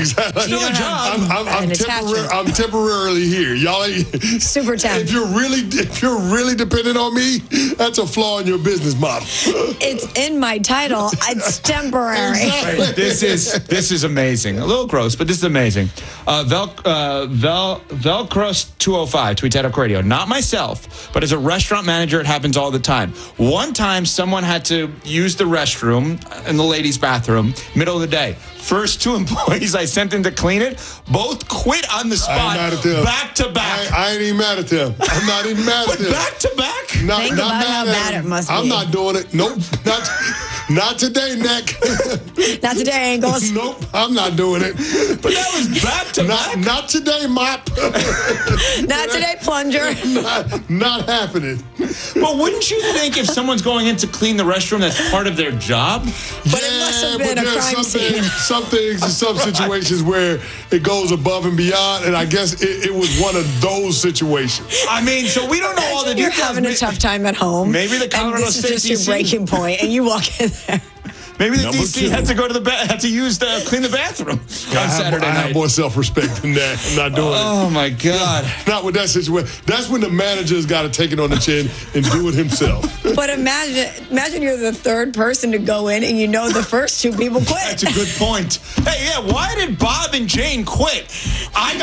Exactly. You don't have I'm temporarily here. Y'all ain't super temp. If you're really dependent on me, that's a flaw in your business model. It's in my title. It's temporary. Exactly. Right, this is amazing. A little gross, but this is amazing. Velcrust 205 tweets at Up Radio. Not myself, but as a restaurant manager, it happens all the time. One time, someone had to use the restroom in the ladies' bathroom, middle of the day. First two employees I sent in to clean it, both quit on the spot, back to back. I ain't even mad at them. I'm not even mad at them. Back to back? Think about how bad it must be. I'm not doing it. Nope. Not today, Nick. Not today, Angles. Nope. I'm not doing it. But that was back to back. Not today, Mop. Not today, Plunger. Not happening. But wouldn't you think if someone's going in to clean the restroom, that's part of their job? But it must have been a crime scene. Some things and some situations where it goes above and beyond, and I guess it was one of those situations. I mean, so we don't know all the You're details. having a tough time at home. Maybe the Colorado and this State is just your DC. breaking point, and you walk in there. Maybe the Number DC two. had to go to had to use clean the bathroom on Saturday I have night. more self-respect than that. I'm not doing it. Oh my God! Not with that situation. That's when the manager's got to take it on the chin and do it himself. But imagine you're the third person to go in, and you know the first two people quit. That's a good point. Hey, yeah, why did Bob and Jane quit? It's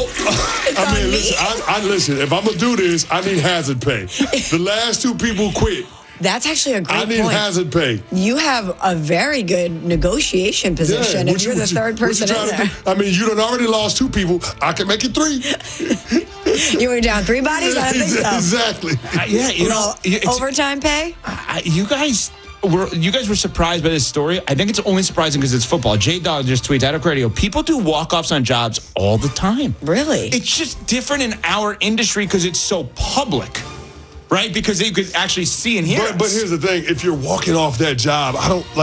on me. Listen, if I'm going to do this, I need hazard pay. The last two people quit. That's actually a great I need point. hazard pay. You have a very good negotiation position if you're the third person in there. I mean, you done already lost two people. I can make it three. You were down 3 bodies? I don't think so. Exactly. Yeah, you know, Overtime pay? you guys were surprised by this story. I think it's only surprising because it's football. J-Dog just tweets out of radio. People do walk-offs on jobs all the time. Really? It's just different in our industry because it's so public, right? Because you could actually see and hear us. But here's the thing. If you're walking off that job,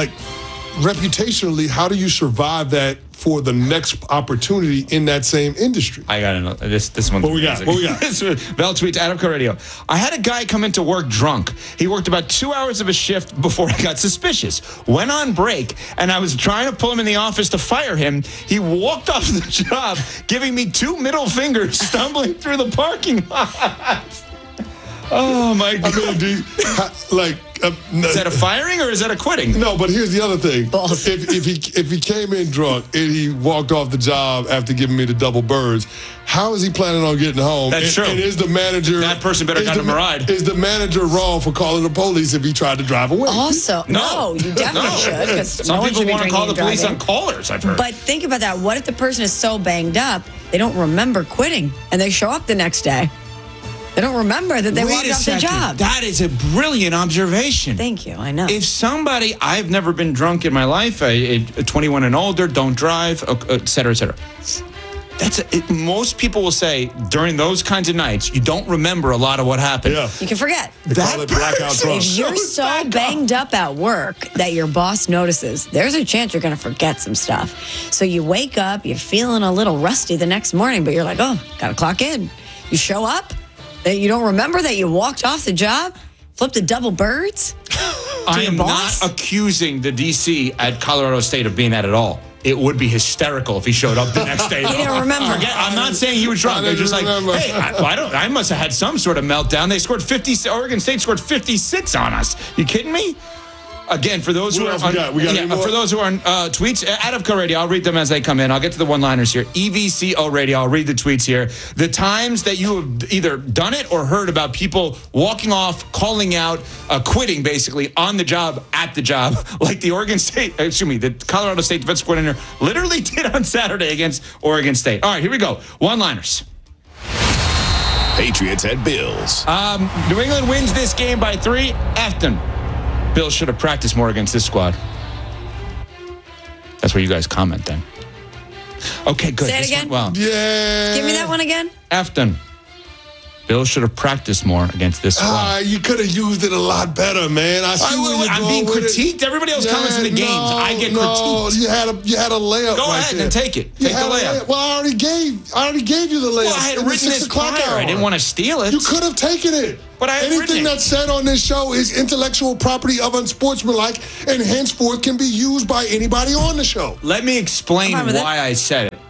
reputationally, how do you survive that for the next opportunity in that same industry? I gotta know this one's What we got? Val tweets at Up Radio. I had a guy come into work drunk. He worked about 2 hours of a shift before I got suspicious. Went on break, and I was trying to pull him in the office to fire him. He walked off the job, giving me 2 middle fingers, stumbling through the parking lot. Oh my God! I mean, is that a firing or is that a quitting? No, but here's the other thing. Both. If he came in drunk and he walked off the job after giving me the double birds, how is he planning on getting home? That's true. And is the manager That person better got him a ride. Is the manager wrong for calling the police if he tried to drive away? Also, no, you definitely should. Because Some people want to call the police on callers, I've heard. But think about that. What if the person is so banged up, they don't remember quitting, and they show up the next day? They don't remember that they walked off the job. That is a brilliant observation. Thank you. I know. If somebody, I've never been drunk in my life, 21 and older, don't drive, et cetera, et cetera. Most people will say during those kinds of nights, you don't remember a lot of what happened. Yeah. You can forget. They call it blackout drunk. If you're so banged up at work that your boss notices, there's a chance you're going to forget some stuff. So you wake up, you're feeling a little rusty the next morning, but you're like, oh, got to clock in. You show up, that you don't remember that you walked off the job, flipped the double birds. I am not accusing the DC at Colorado State of being that at all. It would be hysterical if he showed up the next day. You didn't remember. I'm not saying he was drunk. They're just like, hey, I must have had some sort of meltdown. They scored 50. Oregon State scored 56 on us. You kidding me? Again, for those who are for those who are on tweets, at Up Radio, I'll read them as they come in. I'll get to the one-liners here. EVCO Radio, I'll read the tweets here. The times that you have either done it or heard about people walking off, calling out, quitting basically on the job, at the job, like the the Colorado State defensive coordinator literally did on Saturday against Oregon State. All right, here we go. One-liners. Patriots at Bills. New England wins this game by 3. Afton. Bills should have practiced more against this squad. That's where you guys comment then. Okay, good. Say it again. Well, Yeah. Give me that one again. Afton. Bills should have practiced more against this squad. You could have used it a lot better, man. I see where you're I'm going being with critiqued. it. Everybody else comments in the games. I get critiqued. You had a layup. Go right ahead there. and take it. Take the layup. Well, I already gave you the layup. Well, I had in the written 6 this o'clock prior. hour. I didn't want to steal it. You could have taken it. But I had written Anything it. that's said on this show is intellectual property of unsportsmanlike and henceforth can be used by anybody on the show. Let me explain I'm fine with why I said it.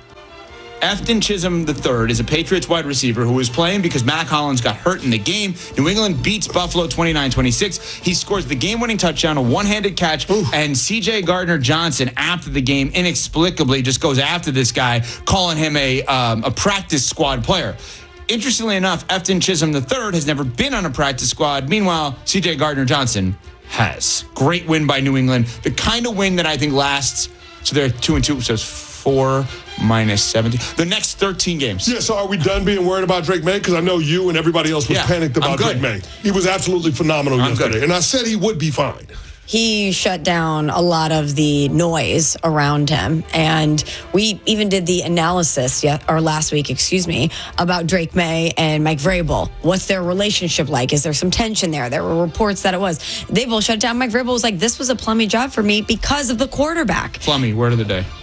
Efton Chisholm III is a Patriots wide receiver who was playing because Mac Hollins got hurt in the game. New England beats Buffalo 29-26. He scores the game-winning touchdown, a one-handed catch, and C.J. Gardner-Johnson, after the game, inexplicably just goes after this guy, calling him a practice squad player. Interestingly enough, Efton Chisholm III has never been on a practice squad. Meanwhile, C.J. Gardner-Johnson has. Great win by New England. The kind of win that I think lasts. So they're 2-2, so it's 4 minus 17. The next 13 games. Yeah, so are we done being worried about Drake May? Because I know you and everybody else was panicked about Drake May. He was absolutely phenomenal yesterday. Good. And I said he would be fine. He shut down a lot of the noise around him. And we even did the analysis last week, about Drake May and Mike Vrabel. What's their relationship like? Is there some tension there? There were reports that it was. They both shut down. Mike Vrabel was like, this was a plummy job for me because of the quarterback. Plummy, word of the day.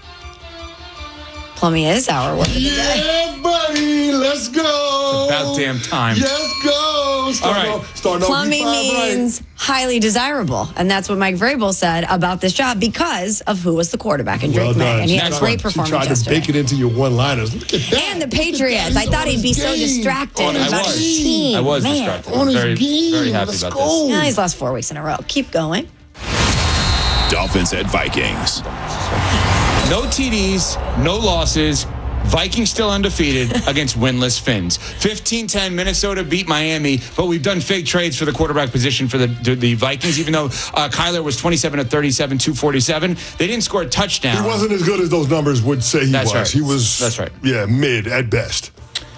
Plummy is our word of the day. Yeah, buddy, let's go. It's about damn time. Let's go. Plummy means highly desirable. And that's what Mike Vrabel said about this job because of who was the quarterback in Drake May. And he had a great performance yesterday. She tried to bake it into your one-liners. Look at that. And the Patriots. I thought he'd be so distracted about his team. I was distracted. On his Very, game. very happy Let's about go. this. Yeah, he's lost 4 weeks in a row. Keep going. Dolphins at Vikings. No TDs, no losses. Vikings still undefeated against winless Finns. 15-10, Minnesota beat Miami, but we've done fake trades for the quarterback position for the Vikings, even though Kyler was 27 of 37, 247. They didn't score a touchdown. He wasn't as good as those numbers would say he was. Right. He was, That's right. Yeah, mid at best.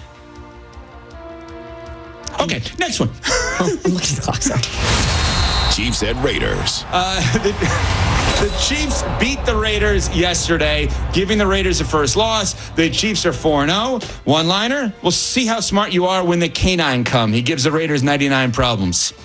Okay, next one. I'm looking at the clock, sorry. Chiefs at Raiders. The Chiefs beat the Raiders yesterday, giving the Raiders a first loss. The Chiefs are 4-0. One-liner, we'll see how smart you are when the K9 come. He gives the Raiders 99 problems.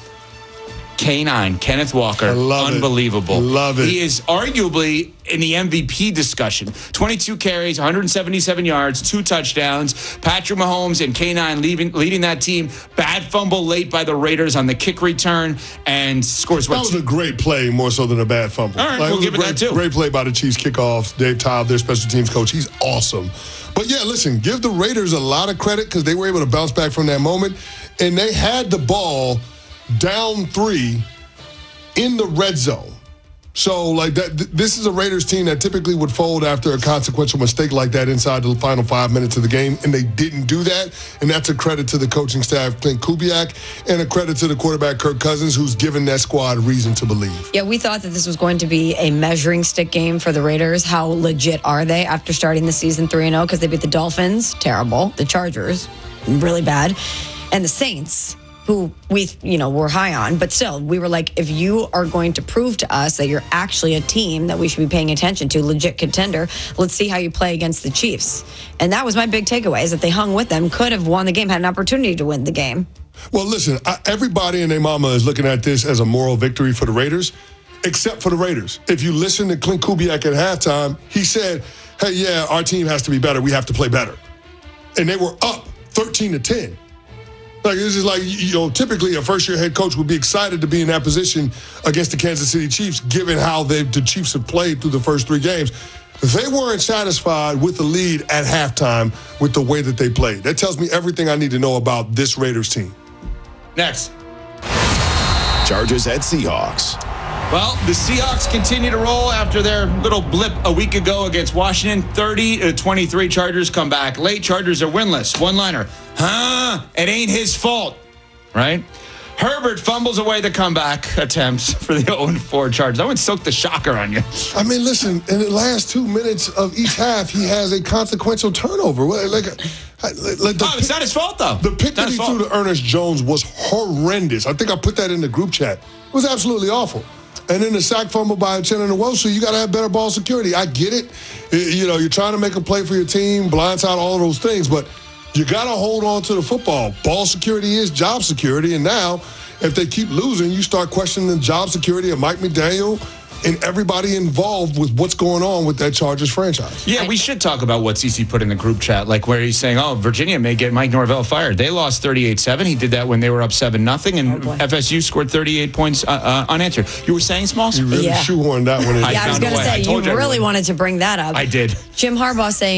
K9, Kenneth Walker, unbelievable. Love it. He is arguably in the MVP discussion. 22 carries, 177 yards, 2 touchdowns. Patrick Mahomes and K9 leading that team. Bad fumble late by the Raiders on the kick return and scores. That was a great play, more so than a bad fumble. All right, we'll give it that too. Great play by the Chiefs kickoffs. Dave Todd, their special teams coach, he's awesome. But yeah, listen, give the Raiders a lot of credit because they were able to bounce back from that moment. And they had the ball down 3 in the red zone. So, like that, this is a Raiders team that typically would fold after a consequential mistake like that inside the final 5 minutes of the game, and they didn't do that. And that's a credit to the coaching staff, Clint Kubiak, and a credit to the quarterback, Kirk Cousins, who's given that squad reason to believe. Yeah, we thought that this was going to be a measuring stick game for the Raiders. How legit are they after starting the season 3-0? Because they beat the Dolphins, terrible. The Chargers, really bad. And the Saints, who we, were high on, but still, we were like, if you are going to prove to us that you're actually a team that we should be paying attention to, legit contender, let's see how you play against the Chiefs. And that was my big takeaway, is that they hung with them, could have won the game, had an opportunity to win the game. Well, listen, everybody and their mama is looking at this as a moral victory for the Raiders, except for the Raiders. If you listen to Clint Kubiak at halftime, he said, hey, yeah, our team has to be better. We have to play better. And they were up 13-10. Like, this is like, typically a first-year head coach would be excited to be in that position against the Kansas City Chiefs, given how the Chiefs have played through the first 3 games. They weren't satisfied with the lead at halftime with the way that they played. That tells me everything I need to know about this Raiders team. Next. Chargers at Seahawks. Well, the Seahawks continue to roll after their little blip a week ago against Washington. 30-23 Chargers come back late. Chargers are winless. One-liner. It ain't his fault, right? Herbert fumbles away the comeback attempts for the 0-4 Chargers. I would soak the shocker on you. I mean, listen, in the last 2 minutes of each half, he has a consequential turnover. It's not his fault, though. The pick that he threw to Ernest Jones was horrendous. I think I put that in the group chat. It was absolutely awful. And then the sack fumble by Uchenna Nwosu, you got to have better ball security. I get it. You're trying to make a play for your team, blindside, all of those things, but you got to hold on to the football. Ball security is job security, and now if they keep losing, you start questioning the job security of Mike McDaniel and everybody involved with what's going on with that Chargers franchise. Yeah, we should talk about what CC put in the group chat, like where he's saying, Virginia may get Mike Norvell fired. They lost 38-7. He did that when they were up 7-0, and FSU scored 38 points unanswered. You were saying, Smalls? You really shoehorned that one in. I was going to say, you really wanted to bring that up. I did. Jim Harbaugh saying,